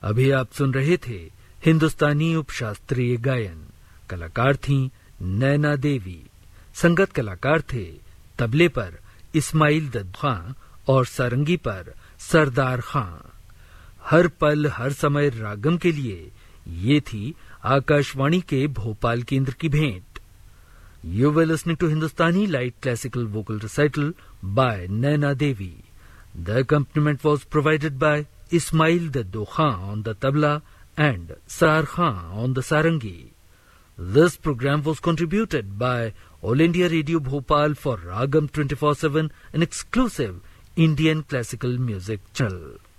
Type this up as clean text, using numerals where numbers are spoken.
अभी आप सुन रहे थे हिंदुस्तानी उपशास्त्रीय गायन। कलाकार थीं नैना देवी। संगत कलाकार थे तबले पर इस्माइल दद्द खां और सारंगी पर सरदार खां। हर पल हर समय रागम के लिए ये थी आकाशवाणी के भोपाल केंद्र की भेंट। You were listening to Hindustani light classical vocal recital by Naina Devi. The accompaniment was provided by Ismail Daddo Khan on the tabla and Sar Khan on the sarangi. This program was contributed by All India Radio Bhopal for Ragam 24/7, an exclusive Indian classical music channel.